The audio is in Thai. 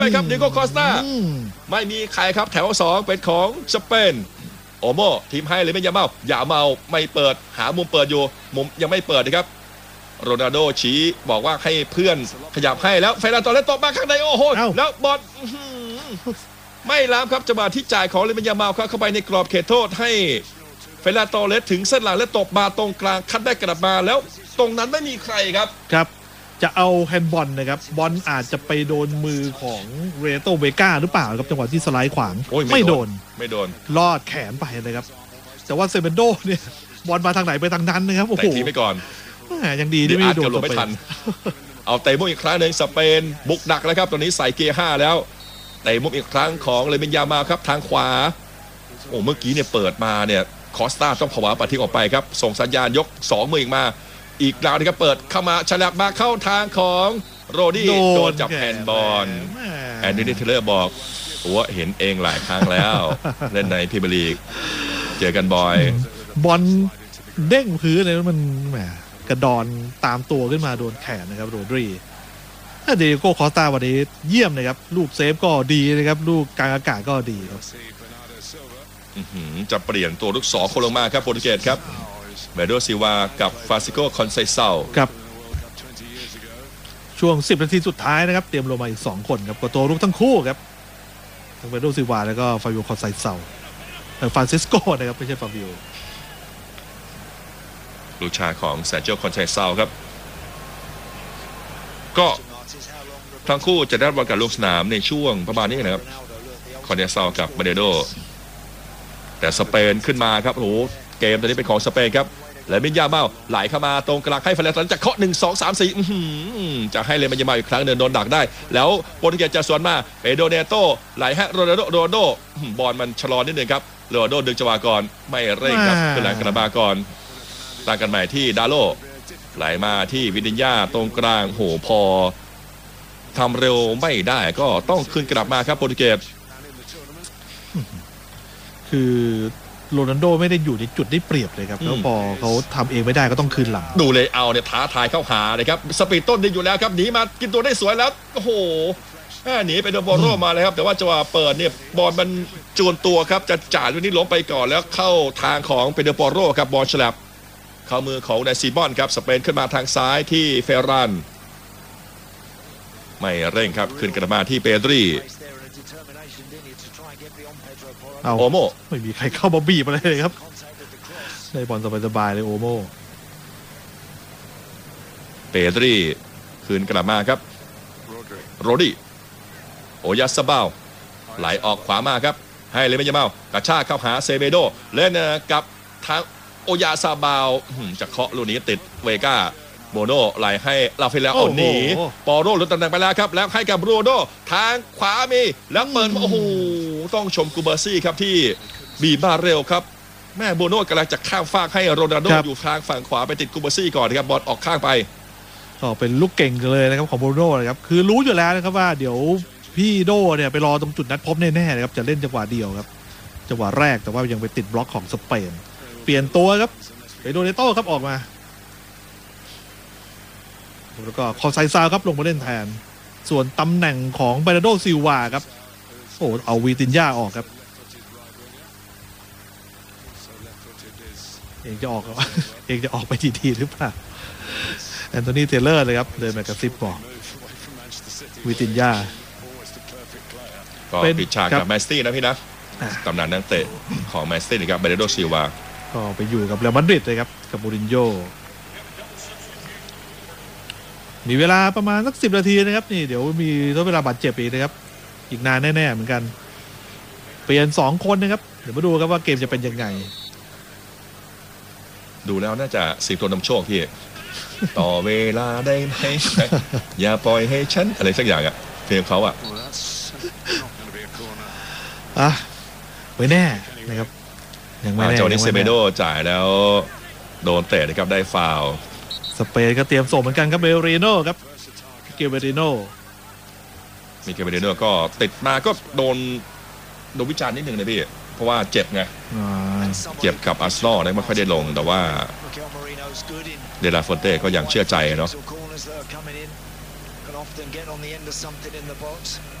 ไปครับดิโก้คอสตาไม่มีใครครับแถว2เป็นของสเปนโอโมทีมให้เลยไม่อย่าเมาไม่เปิดหามุมเปิดอยู่มุมยังไม่เปิดนะครับโรนัลโดชี้บอกว่าให้เพื่อนขยับให้แล้วเฟรนันโตเลสตบมาข้างในโอ้โหแล้วบอลไม่ล้ำครับจังหวะที่จ่ายของเลมิยามาเข้าไปในกรอบเขตโทษให้เฟรนันโตเลสถึงเส้นหลังและตบมาตรงกลางคัดได้กลับมาแล้วตรงนั้นไม่มีใครครับจะเอาแฮนด์บอลนะครับบอลอาจจะไปโดนมือของเรโตเวก้าหรือเปล่าครับจังหวะที่สไลด์ขวางไม่โดนลอดแขนไปนะครับแต่ว่าเซเบนโดเนี่ยบอลมาทางไหนไปทางนั้นนะครับโอ้โหทีไปก่อนยังดีที่ไม่โดนไม่ทันเอาเตะมุกอีกครั้งหนึ่งสเปนบุกหนักแล้วครับตอนนี้ใส่เกียร์5แล้วเตะมุกอีกครั้งของเลมิยามาครับทางขวาโอ้เมื่อกี้เนี่ยเปิดมาเนี่ยคอสตาต้องผวาปัดทิ้งออกไปครับส่งสัญญาณยก2มืออีกราวนะครับเปิดเข้ามาฉลับมาเข้าทางของโรดี้โดนจับแฮนด์บอลแอนดี้เทเลอร์บอกว่าเห็นเองหลายครั้งแล้วเล่นในพรีเมียร์ลีกเจอกันบ่อยบอลเด้งพื้นเลยมันแหมกระดอนตามตัวขึ้นมาโดนแขนนะครับโรดรีเดโก้คอสตาวันนี้เยี่ยมนะครับลูกเซฟก็ดีนะครับลูกกลางอากาศก็ดีครับจะเปลี่ยนตัวลูกศรคนลงมาครับโปรตุเกสครับเบโดซิวากับฟาซิโกคอนไซเซาครับช่วง10 นาทีสุดท้ายนะครับเตรียมลงมาอีก2คนครับกับตัวลูกทั้งคู่ครับทั้งเบโดซิวาแล้วก็ฟาบิโอคอนไซเซาฟรานซิสโกนะครับไม่ใช่ฟาบิโอลูกชายของเซอร์จิโอคอนไซเซาครับก็ทั้งคู่จะได้บอลกับลงสนามในช่วงประมาณนี้นะครับคอนไซเซากับเบโดแต่สเปนขึ้นมาครับโอ้โหเกมตอนนี้เป็นของสเปนครับและมิยาเมาไหลเข้ามาตรงกลางให้เฟรนตันจะเคาะ1 2 3 4จะให้เลมิยาเมาอีกครั้งโดนดักได้แล้วโปรตุเกสจะสวนมาเปโดเนโตไหลให้โรนัลโดบอลมันชะลอนิดนึงครับโรนัลโดดึงจังหวะก่อนไม่เร่งครับขึ้นหลังกระบาก่อนต่างกันใหม่ที่ดาโลไหลมาที่วินิญญาตรงกลางโหพอทำเร็วไม่ได้ก็ต้องขึ้นกลับมาครับโปรตุเกสคือโรนัลโดไม่ได้อยู่ในจุดได้เปรียบเลยครับแล้วพอเขาทำเองไม่ได้ก็ต้องคืนหลังดูเลยเอาเนี่ยท้าทายเข้าหาเลยครับสปีดต้นดีอยู่แล้วครับหนีมากินตัวได้สวยแล้วโอ้โหหนีไปโดนบอลโรมาเลยครับแต่ว่าจังหวะเปิดเนี่ยบอลมันจวนตัวครับจะจ่ายลูกนี้ล้มไปก่อนแล้วเข้าทางของเปโดโปโรครับบอลฉลับเข้ามือของนายซีบอนครับสเปนขึ้นมาทางซ้ายที่เฟรรันไม่เร่งครับขึ้นกระมาที่เปดรีโอโมไม่มีใครเข้ามาบีบอะไรเลยครับได้บอลสบายๆเลยโอโมเปดรีคืนกลับมาครับโรดี้โอยาสบาลไหลออกขวามาครับให้เลมิยาเมากระชากเข้าหาเซเบโดเล่นกับทางโอยาซาบาลจะเคาะลูกนี้ติดเวก้าโบโนไหลให้ลาเฟลเอาหนีปอโรหลุดตำแหน่งไปแล้วครับแล้วให้กับบรูโดทางขวามีแล้วเปิดโอ้โหต้องชมกูเบอร์ซี่ครับที่บีบมาเร็วครับแม่โบโนกำลังจะข้ามฟากให้โรนัลโดอยู่ทางฝั่งขวาไปติดกูเบอร์ซี่ก่อนนะครับบอลออกข้างไปก็เป็นลูกเก่งเลยนะครับของโบโนนะครับคือรู้อยู่แล้วนะครับว่าเดี๋ยวพี่โดเนี่ยไปรอตรงจุดนัดพบแน่ๆนะครับจะเล่นจังหวะเดียวครับจังหวะแรกแต่ว่ายังไปติดบล็อกของสเปนเปลี่ยนตัวครับเปโดเนโต้ครับออกมาแล้วก็คอนไซซาครับลงมาเล่นแทนส่วนตำแหน่งของเบรนาโดซิลวาครับโอ้เอาวีตินญาออกครับเองจะออกไปทีหรือเปล่าแอนโทนีเทเลอร์เลยครับเดินมากระซิบบอกวีตินญาก็ปิดฉากกับแมสตี้นะพี่นะตำนานนักเตะของแมสตี้นะครับเบรนาโดซิลวาก็ไปอยู่กับเรอัลมาดริดเลยครับกับมูรินโญ่มีเวลาประมาณสัก10 นาทีนะครับนี่เดี๋ยวมีเวลาบาดเจ็บอีกนะครับอีกนานแน่ๆเหมือนกันเปลี่ยน2 คนนะครับเดี๋ยวมาดูครับว่าเกมจะเป็นยังไงดูแล้วน่าจะสิงโตนำโชคพี่ต่อเวลาได้ไหมอย่าปล่อยให้ฉันอะไรสักอย่างอะเพลงเขาอะไม่แน่นะครับยังไม่แน่โจนิเซเบโดจ่ายแล้วโดนเตะนะครับได้ฟาวล์สเปนก็เตรียมส่งเหมือนกันครับเบเรโน่ครับเกเบเรโน่มีเกเบเรโน่ก็ติดมาก็โดนวิจารณ์นิดนึงนะพี่เพราะว่าเจ็บไงเจ็บกับอาร์เซนอลไม่ค่อยได้ลงแต่ว่าเดลาฟอนเต้ก็ยังเชื่อใจเนาะ